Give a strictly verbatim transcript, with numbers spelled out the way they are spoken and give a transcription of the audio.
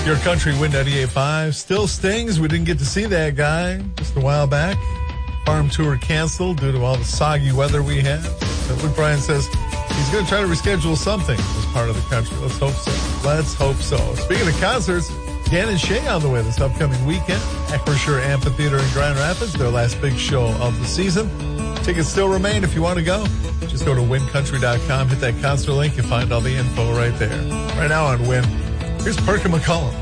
Your country, Win ninety-eight point five. Still stings. We didn't get to see that guy just a while back. Farm tour canceled due to all the soggy weather we had. So Luke Bryan says he's going to try to reschedule something as part of the country. Let's hope so. Let's hope so. Speaking of concerts, Dan and Shay on the way this upcoming weekend. Acrisure Amphitheater in Grand Rapids, their last big show of the season. Tickets still remain if you want to go. Just go to win country dot com, hit that concert link, you find all the info right there. Right now on Win, here's Perkin McCollum.